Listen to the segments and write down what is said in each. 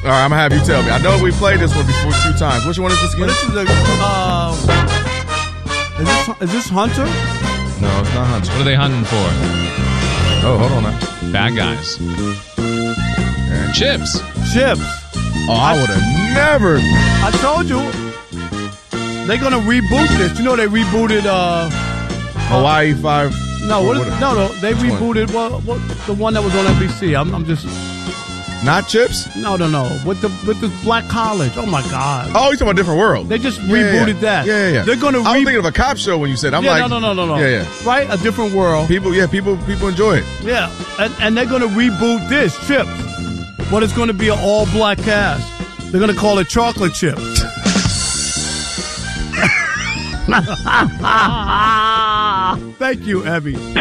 All right, I'm going to have you tell me. I know we played this one before a few times. Which one is this again? Well, is this Hunter? No, it's not Hunter. What are they hunting for? Oh, hold on now. Bad guys. Yeah. Chips. Oh, I would have never. I told you. They're going to reboot this. You know they rebooted Hawaii 5. No, they rebooted the one that was on NBC. I'm just not Chips. No. With the black college. Oh my God. Oh, you're talking about Different World. They just rebooted that. Yeah. They're gonna. I was thinking of a cop show when you said. No. Yeah. Right, A Different World. People enjoy it. Yeah, and they're gonna reboot this Chips, but it's gonna be an all black cast. They're gonna call it Chocolate Chips. Thank you, Emmy. Here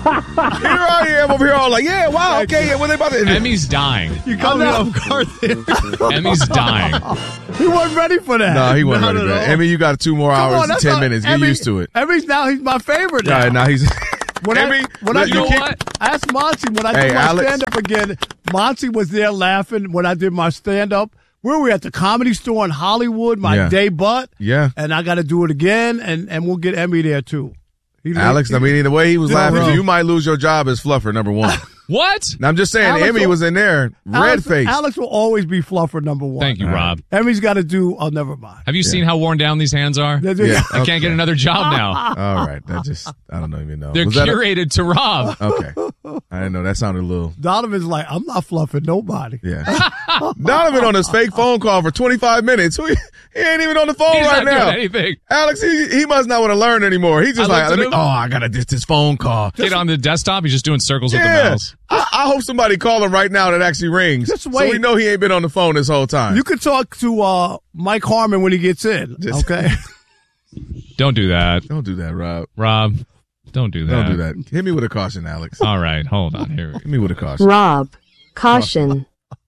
I am over here all like, yeah, wow, okay, yeah, what they about to... Emmy's dying. You come off guard there. Emmy's dying. He wasn't ready for that. No, he wasn't ready for that. Emmy, you got 2 more hours and 10 minutes. Get used to it. He's my favorite now. All right, now he's... I asked Monty when I did my stand-up again. Monty was there laughing when I did my stand-up. Where were we at the Comedy Store in Hollywood, my day butt. Yeah. And I got to do it again, and we'll get Emmy there, too. Alex, I mean, the way he was laughing, you might lose your job as Fluffer, number 1. What? Now, I'm just saying, Emmy was in there, red-faced. Alex will always be Fluffer, number 1. Thank you, Rob. Emmy's got to do, never mind. Have you seen how worn down these hands are? Yeah. I can't get another job now. All right. I don't even know. They're curated to Rob. Okay. I didn't know. That sounded a little... Donovan's like, I'm not fluffing nobody. Yeah. Donovan on his fake phone call for 25 minutes. He ain't even on the phone He's right not now. doing anything. Alex, he must not want to learn anymore. He's just like, I got to this phone call. Get on the desktop. He's just doing circles with the mouse. I hope somebody call him right now that actually rings. Just wait. So we know he ain't been on the phone this whole time. You could talk to Mike Harmon when he gets in. Okay. Don't do that. Don't do that, Rob. Rob, don't do that. Don't do that. Hit me with a caution, Alex. All right. Hold on. Here. Hit me with a caution. Rob, caution.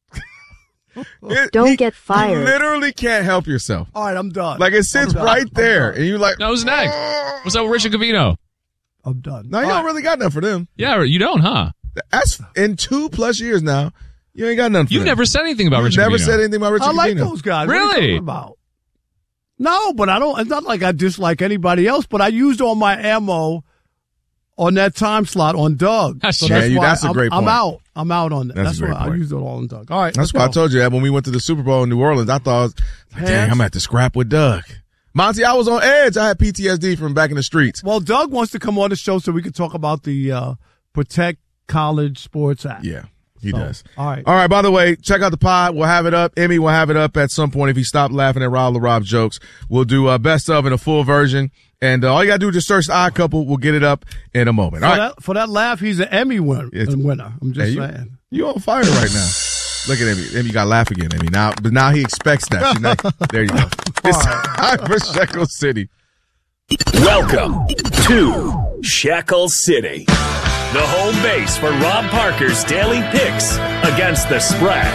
Don't get fired. You literally can't help yourself. All right, I'm done. Like, it sits right there, and you're like... No, who's next? What's up with Richard Covino? I'm done. No, you don't really got nothing for them. Yeah, you don't, huh? That's in 2+ years now. You ain't got nothing for You've them. never said anything about Richard Never Covino. said anything about Richard Covino. I like those guys. Really? What are you talking about? No, but I don't. It's not like I dislike anybody else, but I used all my ammo on that time slot on Doug. That's so true. that's why that's a great point. I'm out on that. That's a great why I point. used it all on Doug. All right. That's why I told you that when we went to the Super Bowl in New Orleans, I thought, dang, I'm at the scrap with Doug. Monty, I was on edge. I had PTSD from back in the streets. Well, Doug wants to come on the show so we could talk about the Protect College Sports Act. Yeah, he does. All right. All right, by the way, check out the pod. We'll have it up. Emmy will have it up at some point if he stopped laughing at Rob's jokes. We'll do best of in a full version. And all you got to do is just search The Odd Couple. We'll get it up in a moment. All right. For that laugh, he's an Emmy winner. I'm just saying. You on fire right now. Look at Emmy. Emmy got to laugh again, Emmy. But now he expects that. There you go. It's time for Shekel City. Welcome to Shekel City, the home base for Rob Parker's daily picks against the spread.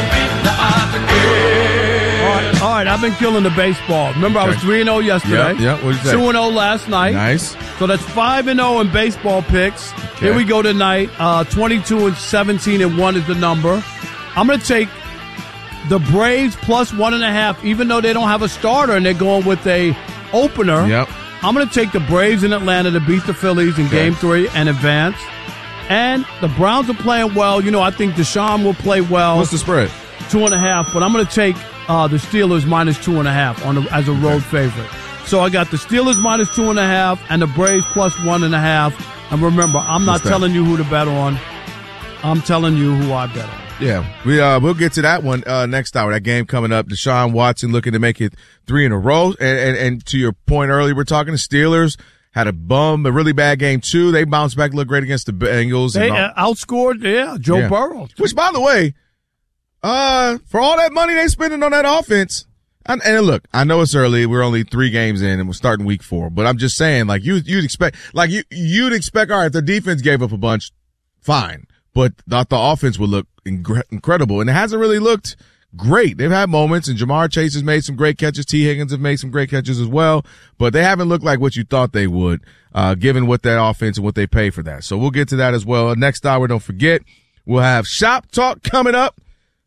All right, I've been killing the baseball. Remember, I was 3-0 yesterday. Yeah. What did you say? 2-0 last night. Nice. So that's 5-0 in baseball picks. Okay. Here we go tonight. 22-17-1 is the number. I'm going to take the Braves plus 1.5, even though they don't have a starter and they're going with a opener. Yep. I'm going to take the Braves in Atlanta to beat the Phillies in Game 3 and advance. And the Browns are playing well. You know, I think Deshaun will play well. What's the spread? 2.5, but I'm going to take the Steelers minus 2.5 as a road favorite. So I got the Steelers minus 2.5 and the Braves plus 1.5. And remember, I'm not telling you who to bet on. I'm telling you who I bet on. Yeah, we'll get to that one next hour. That game coming up. Deshaun Watson looking to make it 3 in a row. And to your point earlier, we're talking the Steelers had a really bad game too. They bounced back, looked great against the Bengals. They outscored, Joe Burrow. Which, by the way, for all that money they spending on that offense, and look, I know it's early. We're only 3 games in, and we're starting week 4. But I'm just saying, like you'd expect. All right, if the defense gave up a bunch, fine. But the offense would look incredible, and it hasn't really looked great. They've had moments, and Jamar Chase has made some great catches. T. Higgins have made some great catches as well, but they haven't looked like what you thought they would, given what that offense and what they pay for that. So we'll get to that as well. Next hour, don't forget, we'll have Shop Talk coming up.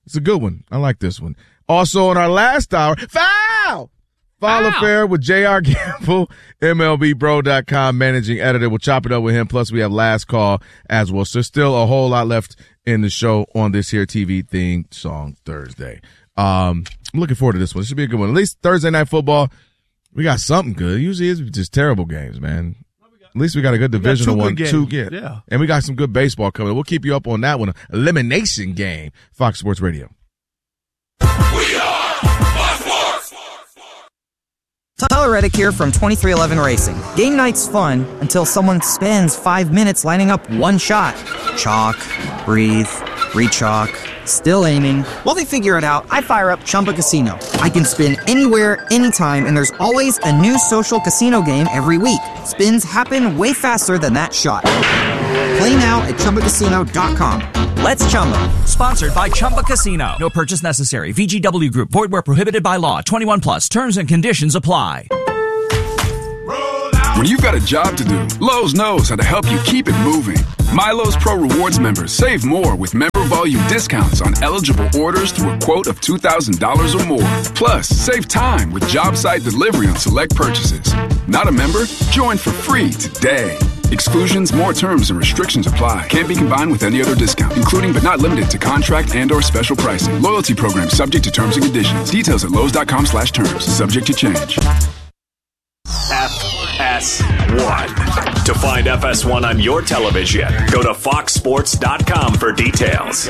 It's a good one. I like this one. Also, in our last hour, Foul Affair with J.R. Gamble, MLBBro.com managing editor. We'll chop it up with him. Plus, we have Last Call as well. So there's still a whole lot left in the show on this here TV theme song Thursday. I'm looking forward to this one. It should be a good one. At least Thursday Night Football, we got something good. Usually it's just terrible games, man. At least we got a good divisional one, too. Yeah. And we got some good baseball coming. We'll keep you up on that one. Elimination Game, Fox Sports Radio. We are Fox Sports. Tyler Reddick here from 2311 Racing. Game night's fun until someone spends 5 minutes lining up one shot. Chalk, breathe, re-chalk, still aiming. While they figure it out, I fire up Chumba Casino. I can spin anywhere, anytime, and there's always a new social casino game every week. Spins happen way faster than that shot. Play now at ChumbaCasino.com. Let's Chumba. Sponsored by Chumba Casino. No purchase necessary. VGW Group. Void where prohibited by law. 21 plus. Terms and conditions apply. When you've got a job to do, Lowe's knows how to help you keep it moving. MyLowe's Pro Rewards members save more with member volume discounts on eligible orders through a quote of $2,000 or more. Plus, save time with job site delivery on select purchases. Not a member? Join for free today. Exclusions, more terms, and restrictions apply. Can't be combined with any other discount, including but not limited to contract and or special pricing. Loyalty program subject to terms and conditions. Details at Lowe's.com/terms. Subject to change. FS1. To find FS1 on your television, go to foxsports.com for details.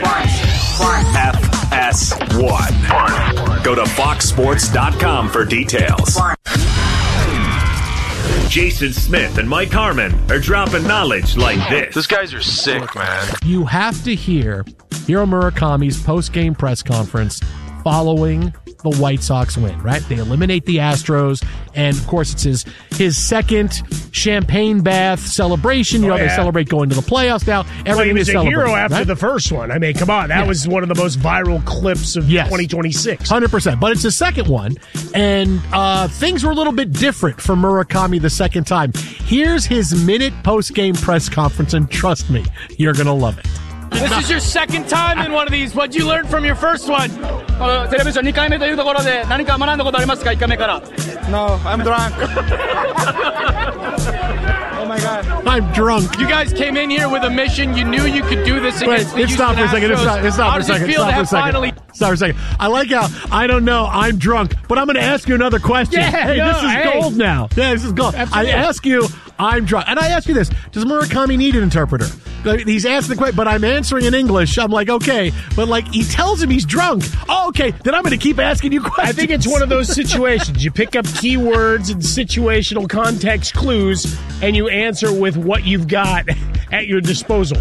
FS1. Go to foxsports.com for details. Jason Smith and Mike Harmon are dropping knowledge like this. These guys are sick, man. You have to hear Hiro Murakami's post-game press conference following the White Sox win, right? They eliminate the Astros, and of course it's his second champagne bath celebration. They celebrate going to the playoffs now. He was a hero after the first one. I mean, come on. That was one of the most viral clips of 2026. 100%. But it's the second one, and things were a little bit different for Murakami the second time. Here's his minute post-game press conference, and trust me, you're going to love it. This is your second time in one of these. What'd you learn from your first one? テレビション2回目というところで何か学んだことありますか1回目から No, I'm drunk. Oh my God. I'm drunk. You guys came in here with a mission. You knew you could do this against the Houston Stop for a second. Astros. Stop for a second. Stop for a second. I like how, I don't know, I'm drunk, but I'm going to ask you another question. This is gold now. Yeah, this is gold. Absolutely. I ask you, I'm drunk. And I ask you this, does Murakami need an interpreter? He's asking the question, but I'm answering in English. I'm like, okay. But he tells him he's drunk. Oh, okay. Then I'm going to keep asking you questions. I think it's one of those situations. You pick up keywords and situational context clues, and you answer with what you've got at your disposal.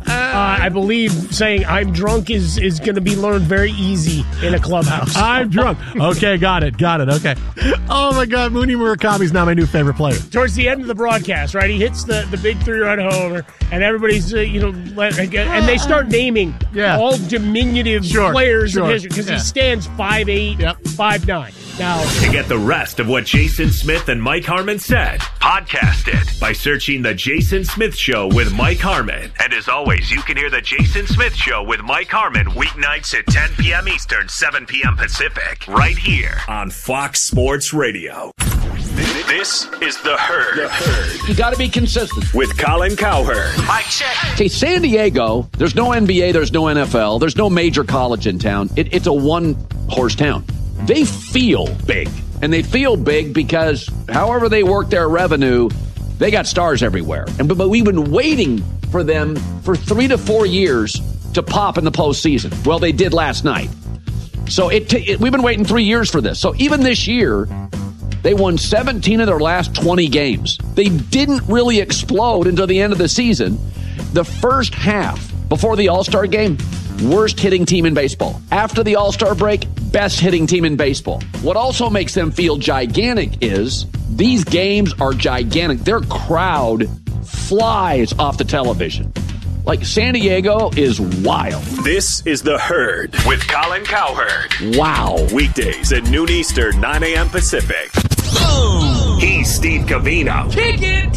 I believe saying I'm drunk is going to be learned very easy in a clubhouse. I'm drunk. Okay, got it. Okay. Oh, my God. Mooney Murakami's now my new favorite player. Towards the end of the broadcast, right? He hits the big 3-run homer, and everybody's, and they start naming all diminutive players in history because he stands 5'8", 5'9". Now, to get the rest of what Jason Smith and Mike Harmon said, podcast it by searching The Jason Smith Show with Mike Harmon. And as always, you can hear The Jason Smith Show with Mike Harmon weeknights at 10 p.m. Eastern, 7 p.m. Pacific, right here on Fox Sports Radio. This is The Herd. You got to be consistent. With Colin Cowherd. Mike check. Okay, San Diego, there's no NBA, there's no NFL, there's no major college in town. It's a one-horse town. They feel big, and they feel big because however they work their revenue, they got stars everywhere. But we've been waiting for them for 3 to 4 years to pop in the postseason. Well, they did last night. So we've been waiting 3 years for this. So even this year, they won 17 of their last 20 games. They didn't really explode until the end of the season. The first half, before the All-Star game, worst hitting team in baseball. After the All-Star break, best hitting team in baseball. What also makes them feel gigantic is these games are gigantic. Their crowd flies off the television. San Diego is wild. This is The Herd with Colin Cowherd. Wow. Weekdays at noon Eastern, 9 a.m. Pacific. Boom. He's Steve Covino. Kick it.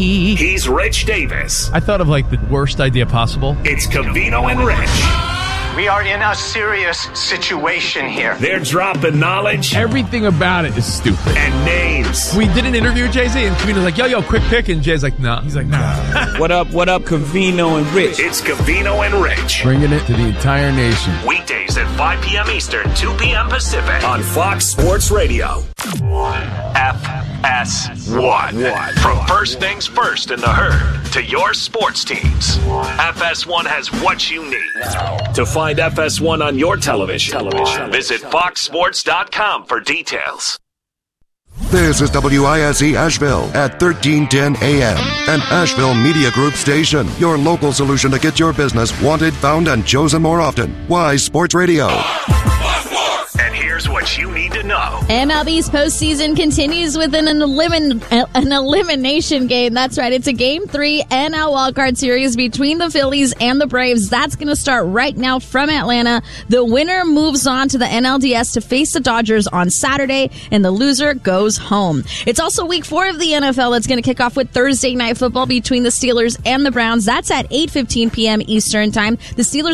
He's Rich Davis. I thought of the worst idea possible. It's Covino and Rich. We are in a serious situation here. They're dropping knowledge. Everything about it is stupid. And names. We did an interview with Jay-Z, and Covino's like, yo, quick pick. And Jay's like, nah. He's like, nah. What up, Covino and Rich? It's Covino and Rich. Bringing it to the entire nation. Weekdays at 5 p.m. Eastern, 2 p.m. Pacific on Fox Sports Radio. FS1. From first things first in the herd to your sports teams, FS1 has what you need. To find FS1 on your television, visit foxsports.com for details. This is WISE Asheville at 1310 AM, an Asheville Media Group station. Your local solution to get your business wanted, found, and chosen more often. Wise Sports Radio. And here's what you need to know. MLB's postseason continues with an elimination game. That's right. It's a Game 3 NL Wildcard Series between the Phillies and the Braves. That's going to start right now from Atlanta. The winner moves on to the NLDS to face the Dodgers on Saturday, and the loser goes home. It's also Week 4 of the NFL that's going to kick off with Thursday Night Football between the Steelers and the Browns. That's at 8:15 p.m. Eastern Time. The Steelers